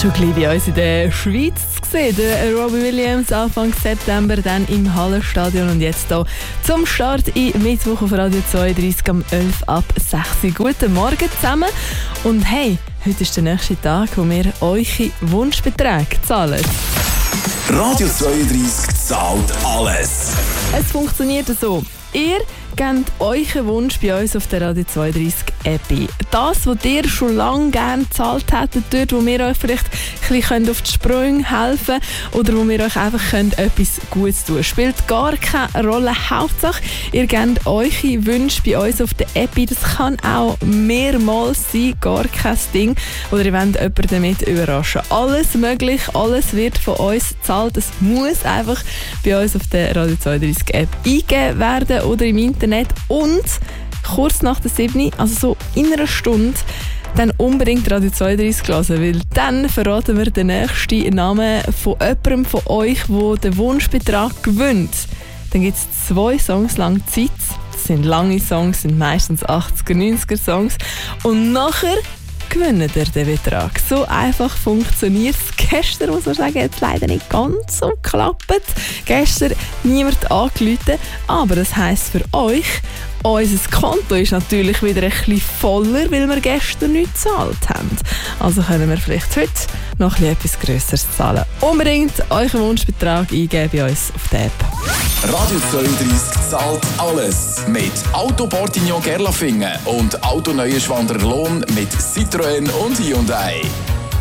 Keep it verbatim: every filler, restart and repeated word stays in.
schon ein bisschen bei uns in der Schweiz zu sehen. Der Robbie Williams Anfang September, dann im Hallenstadion und jetzt hier zum Start in Mittwoch auf Radio zweiunddreißig am elf ab sechs. Guten Morgen zusammen und hey, heute ist der nächste Tag, wo wir eure Wunschbeträge zahlen. Radio zweiunddreißig zahlt alles. Es funktioniert so. Ihr gebt euren Wunsch bei uns auf der Radio zweiunddreißig App ein. Das, was ihr schon lange gerne gezahlt hättet, dort, wo wir euch vielleicht ein bisschen auf die Sprünge helfen können oder wo wir euch einfach könnt, etwas Gutes tun können. Spielt gar keine Rolle. Hauptsache, ihr gebt eure Wünsche bei uns auf der App ein. Das kann auch mehrmals sein, gar kein Ding. Oder ihr wollt jemanden damit überraschen. Alles möglich, alles wird von uns gezahlt. Es muss einfach bei uns auf der Radio zweiunddreißig App eingegeben werden oder im Internet. Und kurz nach der sieben, also so in einer Stunde, dann unbedingt Radio zweiunddreißig hören, weil dann verraten wir den nächsten Namen von jemandem von euch, der den Wunschbetrag gewinnt. Dann gibt es zwei Songs lang Zeit. Das sind lange Songs, sind meistens achtziger, neunziger Songs. Und nachher gewinnt ihr den Betrag. So einfach funktioniert es. Gestern, muss man sagen, hat es leider nicht ganz so geklappt. Gestern niemand angerufen, aber das heisst für euch, unser Konto ist natürlich wieder ein bisschen voller, weil wir gestern nicht gezahlt haben. Also können wir vielleicht heute noch ein bisschen etwas Grösseres zahlen. Unbedingt euren Wunschbetrag eingeben bei uns auf der App. Radio zweiunddreißig zahlt alles. Mit Auto Portignon Gerlafingen und Auto Neuenschwander Lohn mit Citroën und Hyundai.